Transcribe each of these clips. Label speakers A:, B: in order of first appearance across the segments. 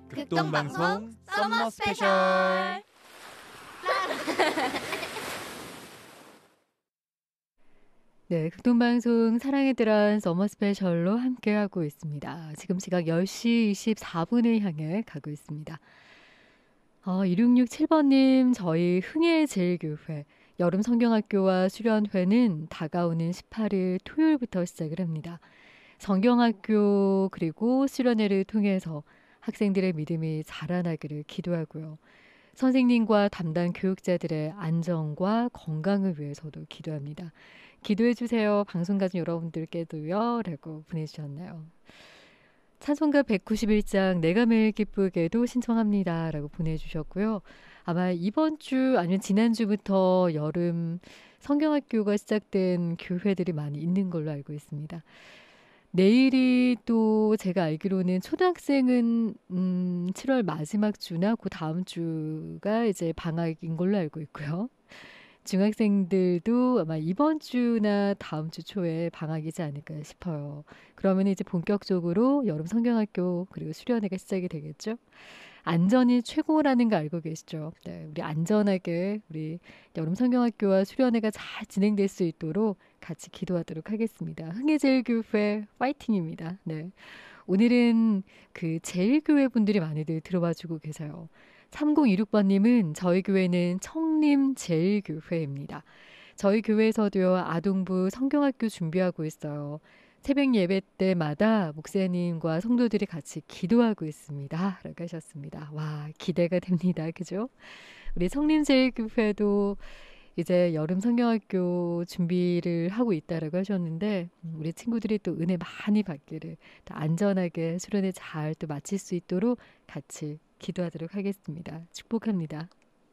A: 극동방송 썸머 스페셜.
B: 네, 극동방송 사랑의 드란 서머 스페셜로 함께하고 있습니다. 지금 시각 10시 24분을 향해 가고 있습니다. 2667번님, 저희 흥해제일교회 여름 성경학교와 수련회는 다가오는 18일 토요일부터 시작을 합니다. 성경학교 그리고 수련회를 통해서 학생들의 믿음이 자라나기를 기도하고요. 선생님과 담당 교육자들의 안전과 건강을 위해서도 기도합니다. 기도해 주세요. 방송 가진 여러분들께도요. 라고 보내주셨나요. 찬송가 191장 내가 매일 기쁘게도 신청합니다. 라고 보내주셨고요. 아마 이번 주 아니면 지난주부터 여름 성경학교가 시작된 교회들이 많이 있는 걸로 알고 있습니다. 내일이 또 제가 알기로는 초등학생은 7월 마지막 주나 그 다음 주가 이제 방학인 걸로 알고 있고요. 중학생들도 아마 이번 주나 다음 주 초에 방학이지 않을까 싶어요. 그러면 이제 본격적으로 여름 성경학교 그리고 수련회가 시작이 되겠죠. 안전이 최고라는 거 알고 계시죠? 네, 우리 안전하게 우리 여름 성경학교와 수련회가 잘 진행될 수 있도록 같이 기도하도록 하겠습니다. 흥해제일교회 파이팅입니다. 네, 오늘은 그 제일교회 분들이 많이들 들어와주고 계세요. 3026번님은 저희 교회는 청림제일교회입니다. 저희 교회에서도요 아동부 성경학교 준비하고 있어요. 새벽 예배 때마다 목사님과 성도들이 같이 기도하고 있습니다. 라고 하셨습니다. 와, 기대가 됩니다. 그죠? 우리 청림제일교회도 이제 여름 성경학교 준비를 하고 있다라고 하셨는데 우리 친구들이 또 은혜 많이 받기를 또 안전하게 수련회 잘 또 마칠 수 있도록 같이 기도하도록 하겠습니다. 축복합니다.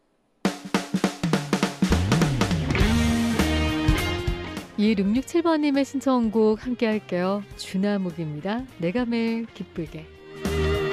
B: 이 667번님의 신청곡 함께 할게요. 주나묵입니다. 내가 매일 기쁘게.